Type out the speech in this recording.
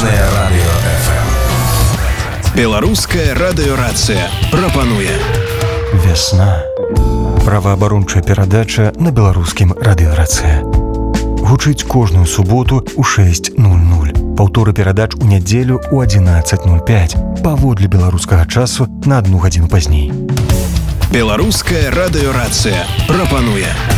Незалежнае радыё ФМ. Беларуская радыёрацыя прапануе Вясна. Праваабарончая перадача на беларускім радыёрацыя. Гучыць кожную суботу ў 6:00. Паўторы перадач у нядзелю ў 11:05. Паводле беларускага часу на 1 гадзіну пазней. Беларуская радыёрацыя прапануе